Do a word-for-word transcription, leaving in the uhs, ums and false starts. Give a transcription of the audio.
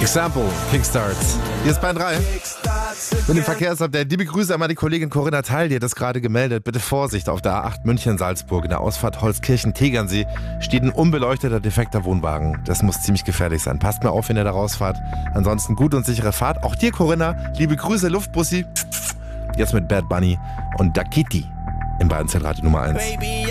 Example, Kickstarts. Hier ist Bayern drei. Mit dem Verkehrsupdate. Liebe Grüße an meine Kollegin Corinna Teil, die hat das gerade gemeldet. Bitte Vorsicht auf der A acht München-Salzburg. In der Ausfahrt Holzkirchen-Tegernsee steht ein unbeleuchteter, defekter Wohnwagen. Das muss ziemlich gefährlich sein. Passt mal auf, wenn ihr da rausfahrt. Ansonsten gute und sichere Fahrt. Auch dir, Corinna, liebe Grüße, Luftbussi. Jetzt mit Bad Bunny und Dakiti im Bayern Zentrate Nummer eins.